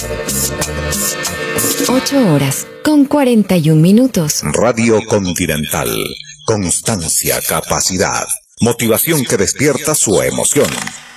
8:41. Radio Continental. Constancia, capacidad, motivación que despierta su emoción.